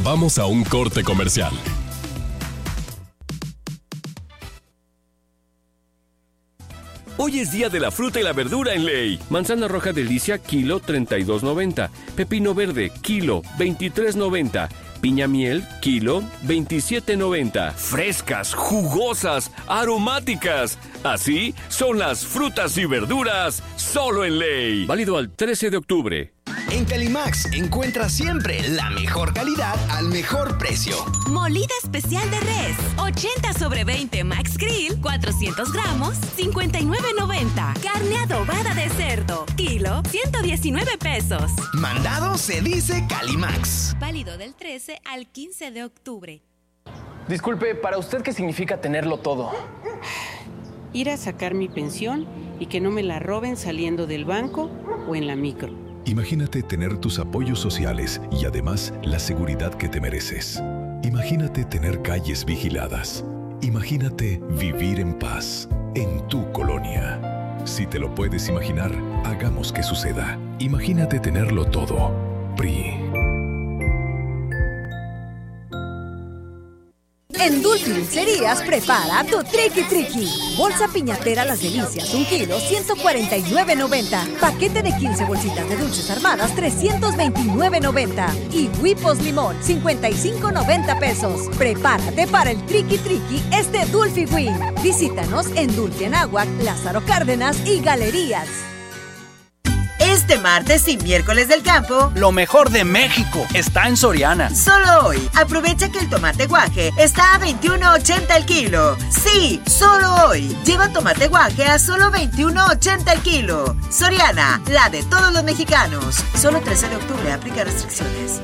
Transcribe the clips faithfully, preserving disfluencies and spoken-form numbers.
Vamos a un corte comercial. Hoy es día de la fruta y la verdura en Ley. Manzana roja delicia, kilo treinta y dos noventa. Pepino verde, kilo veintitrés noventa. Piña miel, kilo veintisiete noventa. Frescas, jugosas, aromáticas. Así son las frutas y verduras solo en Ley. Válido al trece de octubre. En Calimax encuentras siempre la mejor calidad al mejor precio. Molida especial de res, ochenta sobre veinte Max Grill, cuatrocientos gramos, cincuenta y nueve noventa. Carne adobada de cerdo, kilo, ciento diecinueve pesos. Mandado se dice Calimax. Válido del trece al quince de octubre. Disculpe, ¿para usted qué significa tenerlo todo? Ir a sacar mi pensión y que no me la roben saliendo del banco o en la micro. Imagínate tener tus apoyos sociales y además la seguridad que te mereces. Imagínate tener calles vigiladas. Imagínate vivir en paz en tu colonia. Si te lo puedes imaginar, hagamos que suceda. Imagínate tenerlo todo. P R I. En Dulce Dulcerías prepara tu Triqui Triqui. Bolsa piñatera Las Delicias, un kilo, ciento cuarenta y nueve noventa. Paquete de quince bolsitas de dulces armadas, trescientos veintinueve noventa. Y Huipos Limón, cincuenta y cinco noventa pesos. Prepárate para el Triqui Triqui este Dulce Win. Visítanos en Dulce Anáhuac, Lázaro Cárdenas y Galerías. Este martes y miércoles del campo, lo mejor de México está en Soriana. Solo hoy, aprovecha que el tomate guaje está a veintiuno ochenta el kilo. Sí, solo hoy. Lleva tomate guaje a solo veintiuno ochenta el kilo. Soriana, la de todos los mexicanos. Solo trece de octubre, aplica restricciones.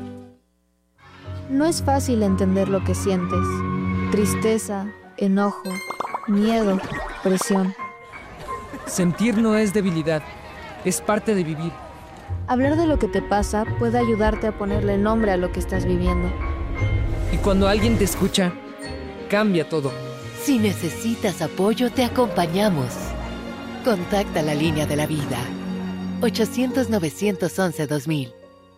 No es fácil entender lo que sientes. Tristeza, enojo, miedo, presión. Sentir no es debilidad. Es parte de vivir. Hablar de lo que te pasa puede ayudarte a ponerle nombre a lo que estás viviendo. Y cuando alguien te escucha, cambia todo. Si necesitas apoyo, te acompañamos. Contacta la línea de la vida. ochocientos, novecientos once, dos mil.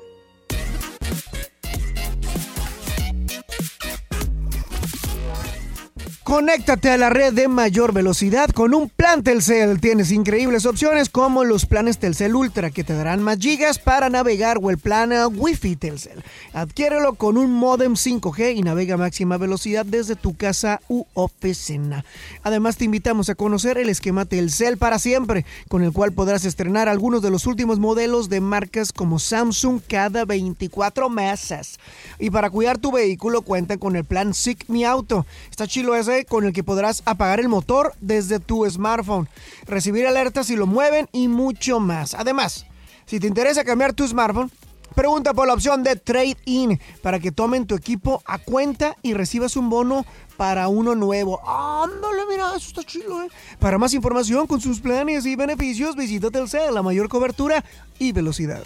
Conéctate a la red de mayor velocidad con un plan Telcel. Tienes increíbles opciones como los planes Telcel Ultra que te darán más gigas para navegar o el plan Wi-Fi Telcel. Adquiérelo con un módem cinco G y navega a máxima velocidad desde tu casa u oficina. Además te invitamos a conocer el esquema Telcel para siempre, con el cual podrás estrenar algunos de los últimos modelos de marcas como Samsung cada veinticuatro meses. Y para cuidar tu vehículo cuentan con el plan Sig Mi Auto. Está chilo ese, con el que podrás apagar el motor desde tu smartphone, recibir alertas si lo mueven y mucho más. Además, si te interesa cambiar tu smartphone, pregunta por la opción de Trade-in para que tomen tu equipo a cuenta y recibas un bono para uno nuevo. ¡Ándale, mira! Eso está chido, ¿eh? Para más información con sus planes y beneficios, visita Telcel, la mayor cobertura y velocidad.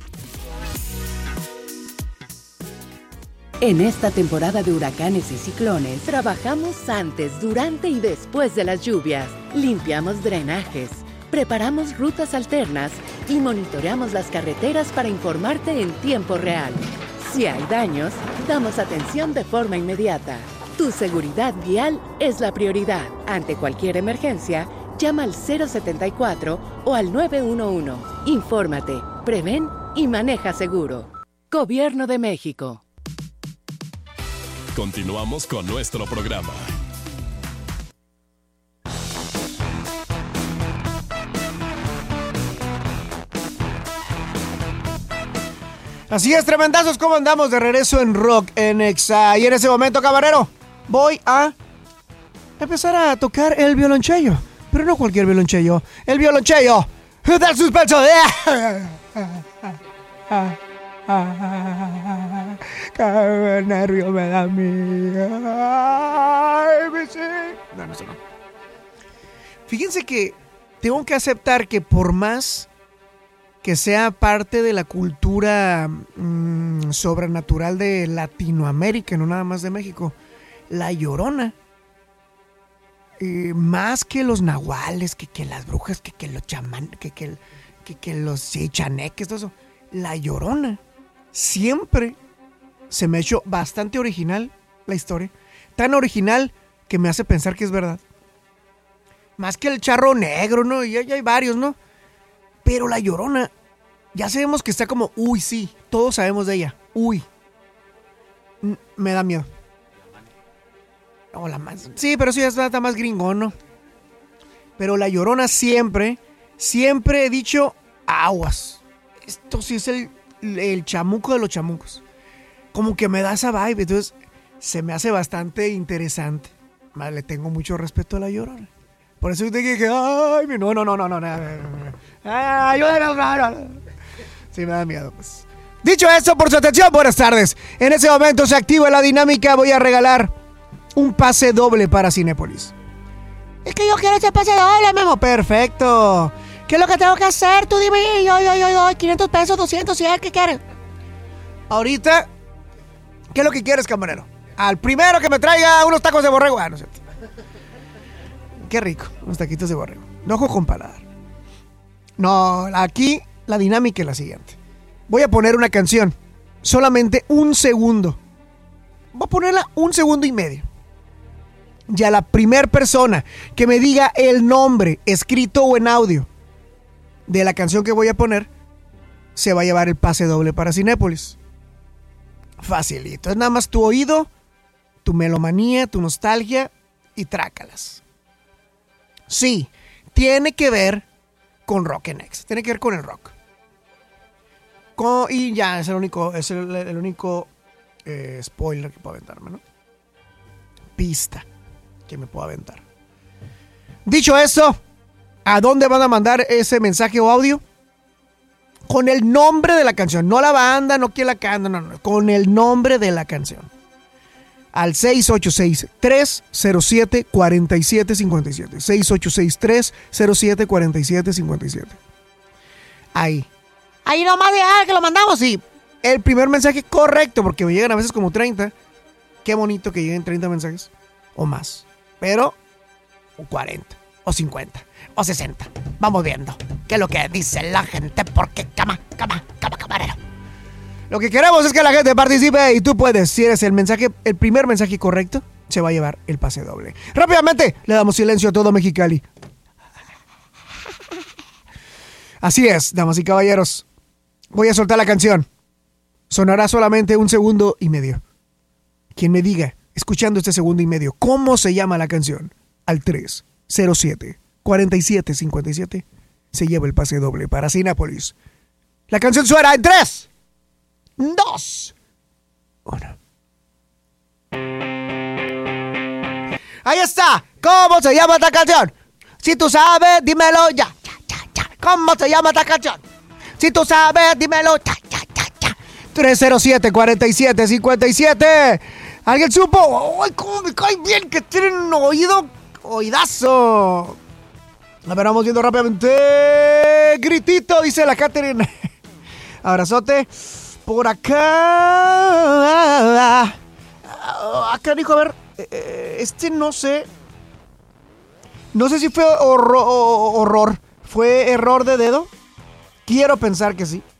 En esta temporada de huracanes y ciclones, trabajamos antes, durante y después de las lluvias. Limpiamos drenajes, preparamos rutas alternas y monitoreamos las carreteras para informarte en tiempo real. Si hay daños, damos atención de forma inmediata. Tu seguridad vial es la prioridad. Ante cualquier emergencia, llama al cero setenta y cuatro o al nueve uno uno. Infórmate, prevén y maneja seguro. Gobierno de México. Continuamos con nuestro programa. Así es, tremendazos, ¿cómo andamos? De regreso en Rock en Exa. Y en ese momento, camarero, voy a empezar a tocar el violonchelo. Pero no cualquier violonchelo, el violonchelo del suspenso. ¡Qué nervio me da a mí! ¡Ay, me sé! No, no, no. Fíjense que tengo que aceptar que por más que sea parte de la cultura mmm, sobrenatural de Latinoamérica, no nada más de México, La Llorona, eh, más que los nahuales, que, que las brujas, que, que los chamán, que, que, que, que los sí, chaneques, todo eso, La Llorona siempre se me ha hecho bastante original la historia. Tan original que me hace pensar que es verdad. Más que el charro negro, ¿no? Y ya, ya hay varios, ¿no? Pero la Llorona, ya sabemos que está como, uy, sí, todos sabemos de ella. Uy. M- me da miedo. No, la más. Sí, pero sí está, está más gringón, ¿no? Pero la Llorona siempre, siempre he dicho, aguas. Esto sí es el, el chamuco de los chamucos. Como que me da esa vibe, entonces se me hace bastante interesante. Más le tengo mucho respeto a la Llorona. Por eso te dije, ay, no, no, no, no, no, no, ay, ayúdame, sí me da miedo, pues. Dicho eso, por su atención, buenas tardes. En ese momento se activa la dinámica, voy a regalar un pase doble para Cinépolis. Es que yo quiero ese pase doble, Memo. Perfecto. ¿Qué es lo que tengo que hacer? Tú dime, yo, yo, yo, yo, quinientos pesos, doscientos, cien, ¿qué quieres? Ahorita, ¿qué es lo que quieres, camarero? Al primero que me traiga unos tacos de borrego. Ah, no es cierto. Qué rico, unos taquitos de borrego. No ojo con paladar. No, aquí la dinámica es la siguiente. Voy a poner una canción. Solamente un segundo. Voy a ponerla un segundo y medio. Y a la primer persona que me diga el nombre, escrito o en audio, de la canción que voy a poner, se va a llevar el pase doble para Cinépolis. Facilito. Es nada más tu oído, tu melomanía, tu nostalgia y trácalas. Sí, tiene que ver con Rock en Exa. Tiene que ver con el rock. Con, y ya, es el único, es el, el único eh, spoiler que puedo aventarme, ¿no? Pista que me puedo aventar. Dicho esto, ¿a dónde van a mandar ese mensaje o audio? Con el nombre de la canción. No la banda, no quién la canta, no, no. Con el nombre de la canción. Al seis ocho seis, tres cero siete, cuatro siete cinco siete. seis ocho seis, tres cero siete, cuatro siete cinco siete. Ahí. Ahí nomás de ah, que lo mandamos, sí. El primer mensaje correcto, porque me llegan a veces como treinta. Qué bonito que lleguen treinta mensajes. O más. Pero, o cuarenta, o cincuenta, o sesenta. Vamos viendo qué es lo que dice la gente, porque cama, cama, cama, camarero. Lo que queremos es que la gente participe y tú puedes, si eres el mensaje, el primer mensaje correcto, se va a llevar el pase doble. Rápidamente, le damos silencio a todo Mexicali. Así es, damas y caballeros. Voy a soltar la canción. Sonará solamente un segundo y medio. Quien me diga, escuchando este segundo y medio, ¿cómo se llama la canción? Al tres cero siete, cuatro siete cinco siete se lleva el pase doble para Cinépolis. La canción suena en tres, dos, uno. Ahí está. ¿Cómo se llama esta canción? Si tú sabes, dímelo ya. ya, ya, ya. ¿Cómo se llama esta canción? Si tú sabes, dímelo ya, ya, ya, ya. tres cero siete, cuatro siete cinco siete. ¿Alguien supo? ¡Ay, cómo me cae bien que tienen un oído! ¡Oídazo! A ver, vamos viendo rápidamente. Gritito, dice la Catherine. Abrazote. Por acá. Acá dijo, a ver. Este no sé. No sé si fue horror. horror. ¿Fue error de dedo? Quiero pensar que sí.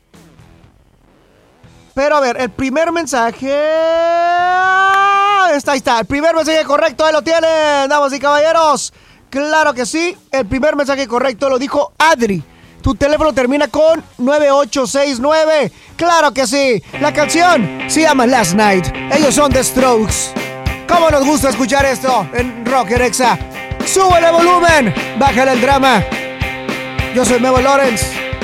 Pero a ver, el primer mensaje... Está, ahí está, el primer mensaje correcto, ahí lo tienen, damas y caballeros. Claro que sí, el primer mensaje correcto lo dijo Adri. Tu teléfono termina con nueve ocho seis nueve. Claro que sí, la canción se llama Last Night. Ellos son The Strokes. ¿Cómo nos gusta escuchar esto en Rock en Exa? Súbele volumen, bájale el drama. Yo soy Memo Lawrence.